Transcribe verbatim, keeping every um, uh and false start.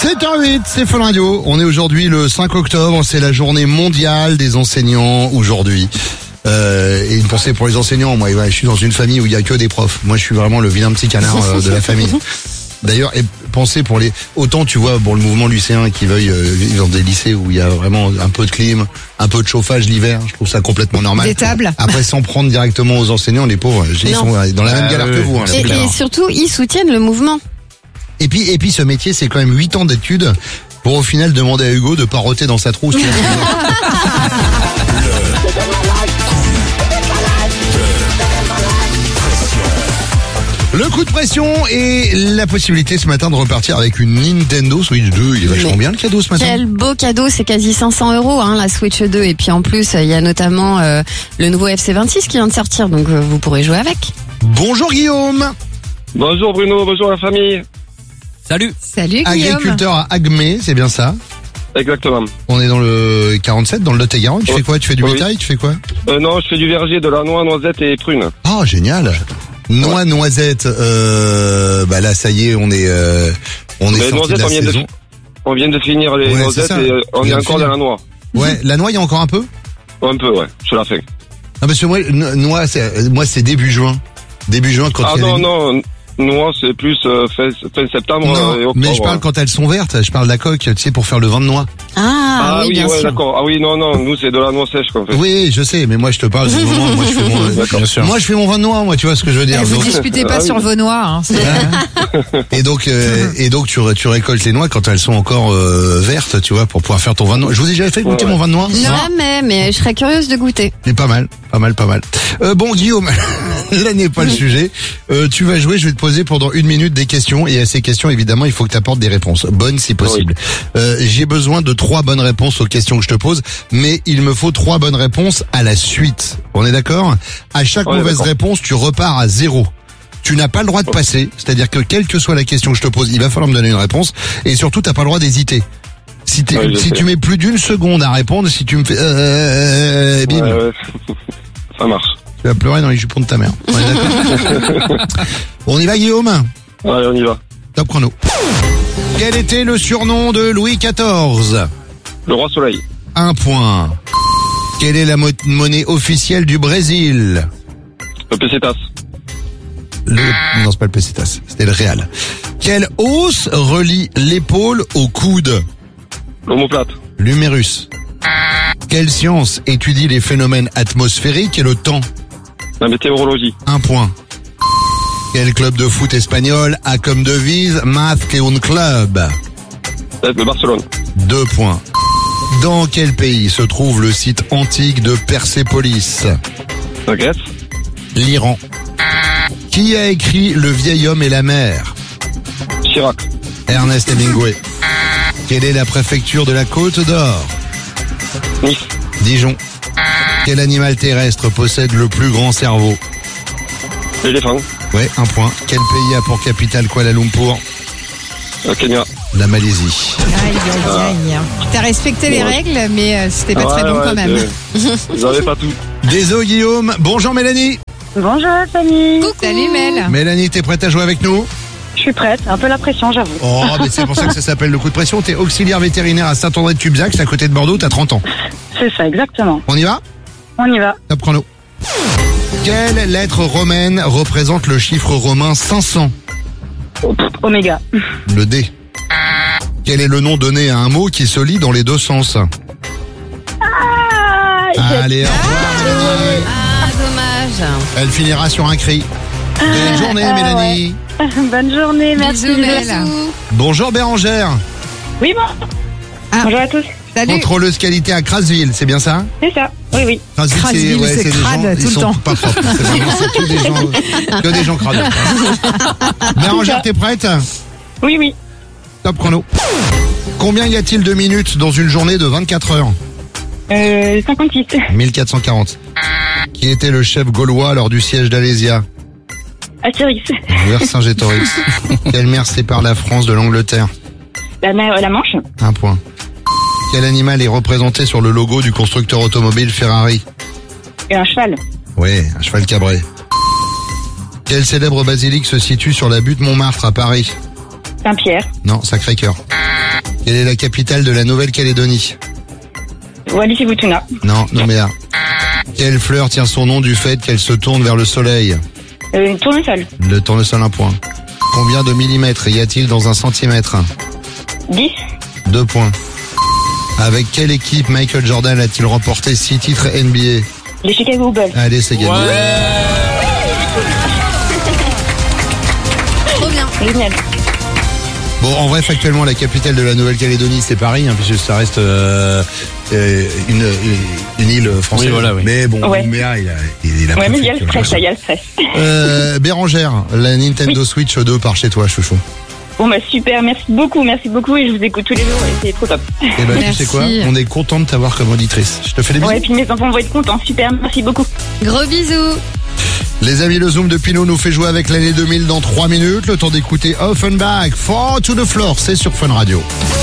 sept heures huit, c'est Fun Radio. On est aujourd'hui le cinq octobre, c'est la journée mondiale des enseignants aujourd'hui. Euh, et une pensée pour les enseignants. Moi, je suis dans une famille où il y a que des profs. Moi, je suis vraiment le vilain petit canard euh, de la famille. D'ailleurs, et pensez pour les, autant tu vois, pour le mouvement lycéen qui veuille euh, vivre dans des lycées où il y a vraiment un peu de clim, un peu de chauffage l'hiver, je trouve ça complètement normal. Des tables. Après, sans prendre directement aux enseignants, les pauvres, ils Non. sont dans la même galère Euh, que vous. Hein, Et, et surtout, ils soutiennent le mouvement. Et puis, et puis, ce métier, c'est quand même huit ans d'études pour au final demander à Hugo de pas roter dans sa trousse. Le coup de pression et la possibilité ce matin de repartir avec une Nintendo Switch deux. Il est vachement Mais bien le cadeau ce matin. Quel beau cadeau, c'est quasi cinq cents euros, hein, la Switch deux. Et puis en plus, il y a notamment euh, le nouveau F C vingt-six qui vient de sortir, donc euh, vous pourrez jouer avec. Bonjour Guillaume, Bonjour Bruno, bonjour la famille. Salut. Salut Guillaume. agriculteur à Agmé, c'est bien ça. Exactement. On est dans le quarante-sept, dans le Lot-et-Garonne. Tu Oui. fais quoi? Tu fais du Oui. bétail? Tu fais quoi? Euh, non, je fais du verger, de la noix, noisette et prune. Oh, génial. Noix, noisette, euh, bah là, ça y est, on est, euh, on est Mais sorti de noisette, la on vient de, saison. on vient de finir les Ouais, c'est noisettes ça. et euh, On on est vient de encore finir. dans la noix. Ouais, la noix, il y a encore un peu? Un peu, ouais, sur la fin. Non, parce que moi, no- noix, c'est, moi, c'est début juin. Début juin, quand Ah il y a non, les- non, noix c'est plus euh, fin, fin septembre Non, euh, et octobre. mais je parle quand elles sont vertes, je parle de la coque, tu sais, pour faire le vin de noix. Ah, Ah, oui, oui, bien ouais, sûr. d'accord. Ah oui, non, non, nous c'est de la noix sèche qu'on fait. Oui, je sais, mais moi, je te parle du moment où moi, je fais mon, D'accord. Bien sûr. moi, je fais mon vin de noix, moi, tu vois ce que je veux dire. Vous Donc- disputez pas Ah oui. sur vos noix. Hein, c'est- et donc, euh, et donc, tu, ré- tu récoltes les noix quand elles sont encore euh, vertes, tu vois, pour pouvoir faire ton vin de noix. Je vous ai déjà fait goûter Ouais. mon vin de noix? Jamais, mais je serais curieuse de goûter. Mais pas mal, pas mal, pas mal. Euh, bon, Guillaume, là n'est pas le sujet. Euh, tu vas jouer, je vais te poser pendant une minute des questions. Et à ces questions, évidemment, il faut que tu apportes des réponses. Bonnes si possible. Euh, j'ai besoin de trois bonnes réponses aux questions que je te pose. Mais il me faut trois bonnes réponses à la suite. On est d'accord? À chaque Ouais, mauvaise d'accord. réponse, tu repars à zéro. Tu n'as pas le droit de passer. C'est-à-dire que quelle que soit la question que je te pose, il va falloir me donner une réponse. Et surtout, t'as pas le droit d'hésiter. Si, t'es- Ouais, je si sais. tu mets plus d'une seconde à répondre, si tu me fais... Euh, bim. Ouais, ouais. Ça marche. Tu vas pleurer dans les jupons de ta mère. On est d'accord? On y va, Guillaume? Allez, on y va. Top chrono. Quel était le surnom de Louis quatorze? Le roi soleil. Un point. Quelle est la mo- monnaie officielle du Brésil? Le pesetas. Le... Non, c'est pas le pesetas, c'était le Real. Quelle os relie l'épaule au coude? L'omoplate. L'humérus. Quelle science étudie les phénomènes atmosphériques et le temps? La météorologie. Un point. Quel club de foot espagnol a comme devise Más que un club? Le Barcelone. Deux points. Dans quel pays se trouve le site antique de Persépolis? La Grèce. L'Iran. Qui a écrit Le vieil homme et la mer? Chirac. Ernest Hemingway. Quelle est la préfecture de la Côte d'Or? Nice. Dijon. Quel animal terrestre possède le plus grand cerveau? L'éléphant. Ouais, un point. Quel pays a pour capitale Kuala Lumpur? Le Kenya. La Malaisie. Aïe, aïe, aïe. T'as respecté les Ouais. règles, mais euh, c'était pas Ouais, très bon ouais, quand même. c'est- Vous avez pas tout. Désolé Guillaume. Bonjour Mélanie. Bonjour famille, Salut Mel. Mélanie, t'es prête à jouer avec nous? je suis prête, un peu la pression j'avoue. Oh, mais c'est pour ça que ça s'appelle le coup de pression. T'es auxiliaire vétérinaire à Saint-André-de-Tubzac, c'est à côté de Bordeaux, t'as trente ans. C'est ça exactement, On y va? on y va. Top chrono. Quelle lettre romaine représente le chiffre romain cinq cents? Oméga, Le D. Quel est le nom donné à un mot qui se lit dans les deux sens? Allez, au revoir, Mélanie. Ah, dommage. Elle finira sur un cri. Belle journée, ah, Mélanie. bonne journée, merci. Bisous, Mel. Bonjour, Bérangère. Oui bon, Ah. bonjour à tous, Salut. Contrôleuse qualité à Crasville, c'est bien ça? c'est ça, oui oui. Crasville, Crasville, c'est des crade gens, tout ils le sont temps. pas propres. C'est vraiment, c'est que des gens, que des gens crades. Bérangère, t'es prête? Oui oui, Top chrono. Combien y a-t-il de minutes dans une journée de vingt-quatre heures? euh, cinquante-six, mille quatre cent quarante. Qui était le chef gaulois lors du siège d'Alésia? Astérix, Vercingétorix. Quelle mer sépare la France de l'Angleterre? la, mer- la Manche, Un point. Quel animal est représenté sur le logo du constructeur automobile Ferrari? et un cheval, Oui, un cheval cabré. Quelle célèbre basilique se situe sur la butte Montmartre à Paris? Saint-Pierre, Non, Sacré-Cœur. Quelle est la capitale de la Nouvelle-Calédonie? Wallis-et-Futuna. Non, Nouméa. Quelle fleur tient son nom du fait qu'elle se tourne vers le soleil? Euh, une tournesol. Le tournesol, un point. Combien de millimètres y a-t-il dans un centimètre? dix. Deux points. Avec quelle équipe Michael Jordan a-t-il remporté six titres N B A? Les Chicago Bulls. Allez, c'est gagné. Trop bien. Génial. Bon, en vrai, factuellement, la capitale de la Nouvelle-Calédonie, c'est Paris, hein, puisque ça reste euh, euh, une, une, une île française. Oui, voilà, oui. Mais bon, Ouais. Nouméa, il a, il a Ouais, pas mais fait il y a le que- stress, là, il y a le stress. Euh, Bérangère, la Nintendo Switch deux par chez toi, chouchou. Bon, bah, super, merci beaucoup, merci beaucoup, et je vous écoute tous les jours, et c'est trop top. Et ben, tu Merci. sais quoi? On est content de t'avoir comme auditrice. Je te fais des bisous. Ouais, et puis mes enfants vont être contents, super, merci beaucoup. Gros bisous. Les amis, le Zoom de Pinot nous fait jouer avec l'année deux mille dans trois minutes. Le temps d'écouter Offenbach, Fall to the Floor, c'est sur Fun Radio.